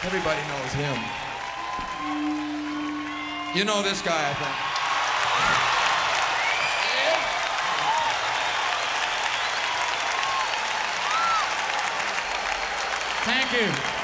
Everybody knows him. You know this guy, I think. Thank you.